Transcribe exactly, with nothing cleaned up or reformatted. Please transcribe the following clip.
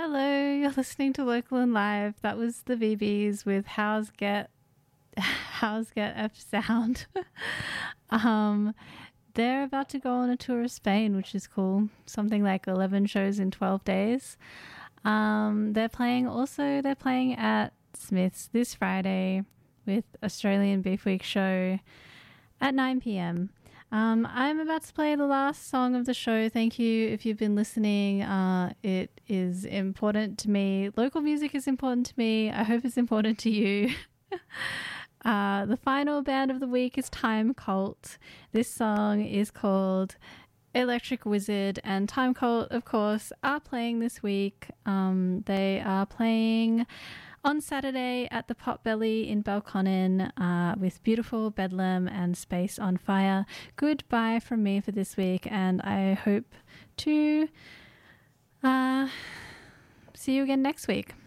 Hello, you're listening to Local and Live. That was the B Bs with How's Get How's Get F Sound. um, they're about to go on a tour of Spain, which is cool. Something like eleven shows in twelve days. Um, they're playing also. They're playing at Smith's this Friday with Australian Beef Week show at nine p.m. Um, I'm about to play the last song of the show. Thank you if you've been listening. Uh, it is important to me. Local music is important to me. I hope it's important to you. uh, the final band of the week is Time Cult. This song is called Electric Wizard, and Time Cult, of course, are playing this week. Um, they are playing on Saturday at the Potbelly in Belconnen uh, with beautiful Bedlam and Space on Fire. Goodbye from me for this week, and I hope to uh, see you again next week.